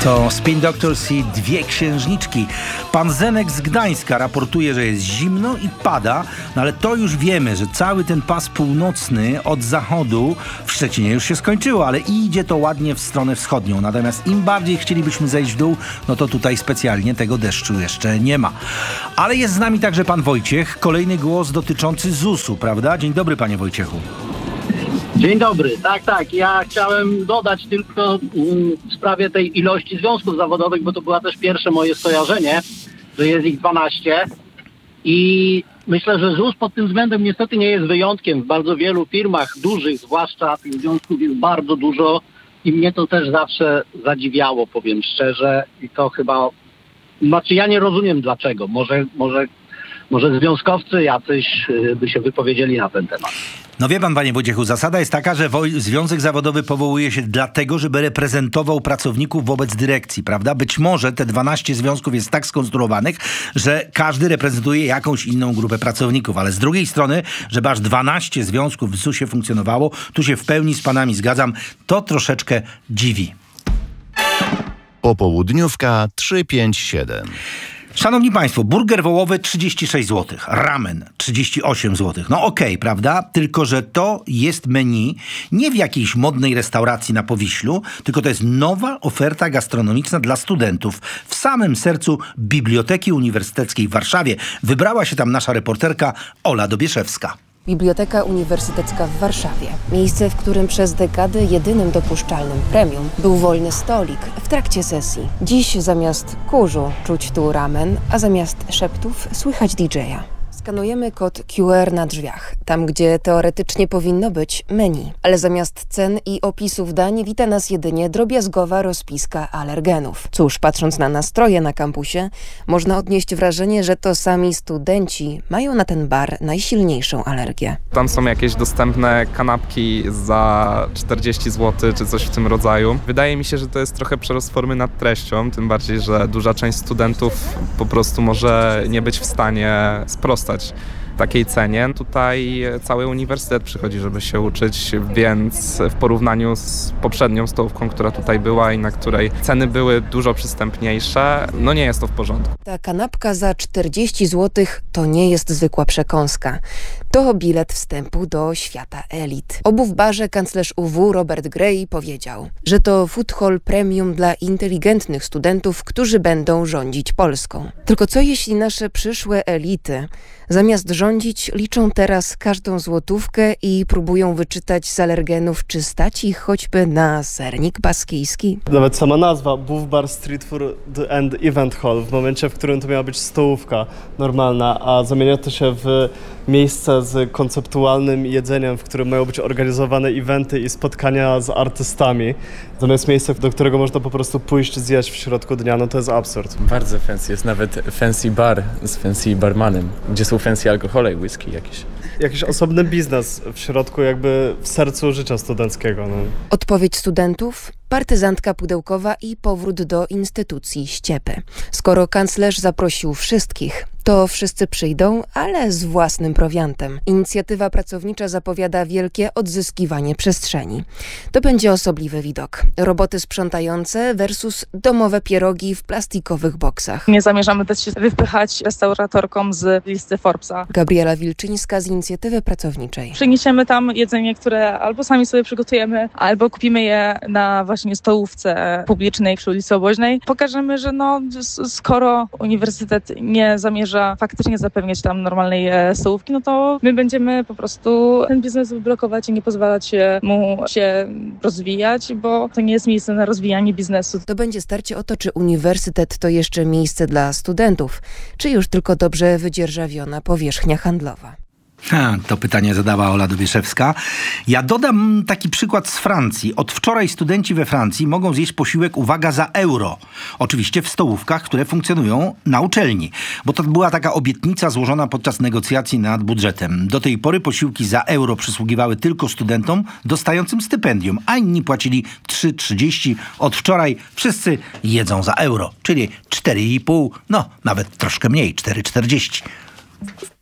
To Spin Doctors i Dwie księżniczki. Pan Zenek z Gdańska raportuje, że jest zimno i pada, no ale to już wiemy, że cały ten pas północny od zachodu w Szczecinie już się skończyło, ale idzie to ładnie w stronę wschodnią. Natomiast im bardziej chcielibyśmy zejść w dół, no to tutaj specjalnie tego deszczu jeszcze nie ma. Ale jest z nami także pan Wojciech, kolejny głos dotyczący ZUS-u, prawda? Dzień dobry, panie Wojciechu. Dzień dobry. Tak. Ja chciałem dodać tylko w sprawie tej ilości związków zawodowych, bo to była też pierwsze moje skojarzenie, że jest ich 12 i myślę, że ZUS pod tym względem niestety nie jest wyjątkiem. W bardzo wielu firmach dużych zwłaszcza tych związków jest bardzo dużo i mnie to też zawsze zadziwiało, powiem szczerze, i to chyba, znaczy ja nie rozumiem dlaczego. Może związkowcy jacyś by się wypowiedzieli na ten temat. No wie pan, panie Wojciechu, zasada jest taka, że związek zawodowy powołuje się dlatego, żeby reprezentował pracowników wobec dyrekcji, prawda? Być może te 12 związków jest tak skonstruowanych, że każdy reprezentuje jakąś inną grupę pracowników, ale z drugiej strony, żeby aż 12 związków w ZUS-ie funkcjonowało, tu się w pełni z panami zgadzam, to troszeczkę dziwi. Popołudniówka 357. Szanowni państwo, burger wołowy 36 zł, ramen 38 zł. No okej, prawda? Tylko że to jest menu nie w jakiejś modnej restauracji na Powiślu, tylko to jest nowa oferta gastronomiczna dla studentów. W samym sercu Biblioteki Uniwersyteckiej w Warszawie wybrała się tam nasza reporterka Ola Dobieszewska. Biblioteka Uniwersytecka w Warszawie. Miejsce, w którym przez dekady jedynym dopuszczalnym premium był wolny stolik w trakcie sesji. Dziś zamiast kurzu czuć tu ramen, a zamiast szeptów słychać DJ-a. Skanujemy kod QR na drzwiach, tam gdzie teoretycznie powinno być menu. Ale zamiast cen i opisów dań wita nas jedynie drobiazgowa rozpiska alergenów. Cóż, patrząc na nastroje na kampusie, można odnieść wrażenie, że to sami studenci mają na ten bar najsilniejszą alergię. Tam są jakieś dostępne kanapki za 40 zł czy coś w tym rodzaju. Wydaje mi się, że to jest trochę przerost formy nad treścią, tym bardziej, że duża część studentów po prostu może nie być w stanie sprostać takiej cenie. Tutaj cały uniwersytet przychodzi, żeby się uczyć, więc w porównaniu z poprzednią stołówką, która tutaj była i na której ceny były dużo przystępniejsze, no nie jest to w porządku. Ta kanapka za 40 zł to nie jest zwykła przekąska. To bilet wstępu do świata elit. Obu w barze kanclerz UW Robert Gray powiedział, że to food hall premium dla inteligentnych studentów, którzy będą rządzić Polską. Tylko co jeśli nasze przyszłe elity zamiast rządzić liczą teraz każdą złotówkę i próbują wyczytać z alergenów, czy stać ich choćby na sernik baskijski? Nawet sama nazwa Buff Bar Street Food and Event Hall, w momencie, w którym to miała być stołówka normalna, a zamienia to się w miejsce z konceptualnym jedzeniem, w którym mają być organizowane eventy i spotkania z artystami, zamiast miejsca, do którego można po prostu pójść, zjeść w środku dnia, no to jest absurd. Bardzo fancy, jest nawet fancy bar z fancy barmanem, gdzie są fancy alkohole i whisky jakieś. Jakiś osobny biznes w środku, jakby w sercu życia studenckiego. No. Odpowiedź studentów? Partyzantka pudełkowa i powrót do instytucji ściepy. Skoro kanclerz zaprosił wszystkich, to wszyscy przyjdą, ale z własnym prowiantem. Inicjatywa pracownicza zapowiada wielkie odzyskiwanie przestrzeni. To będzie osobliwy widok. Roboty sprzątające versus domowe pierogi w plastikowych boksach. Nie zamierzamy też się wypychać restauratorkom z listy Forbesa. Gabriela Wilczyńska z Inicjatywy Pracowniczej. Przyniesiemy tam jedzenie, które albo sami sobie przygotujemy, albo kupimy je na właśnie stołówce publicznej przy ulicy Oboźnej. Pokażemy, że skoro uniwersytet nie zamierza faktycznie zapewniać tam normalnej stołówki, no to my będziemy po prostu ten biznes blokować i nie pozwalać mu się rozwijać, bo to nie jest miejsce na rozwijanie biznesu. To będzie starcie o to, czy uniwersytet to jeszcze miejsce dla studentów, czy już tylko dobrze wydzierżawiona powierzchnia handlowa. To pytanie zadała Ola Dobieszewska. Ja dodam taki przykład z Francji. Od wczoraj studenci we Francji mogą zjeść posiłek, uwaga, za euro. Oczywiście w stołówkach, które funkcjonują na uczelni. Bo to była taka obietnica złożona podczas negocjacji nad budżetem. Do tej pory posiłki za euro przysługiwały tylko studentom dostającym stypendium, a inni płacili 3,30. Od wczoraj wszyscy jedzą za euro, czyli 4,5, no nawet troszkę mniej, 4,40.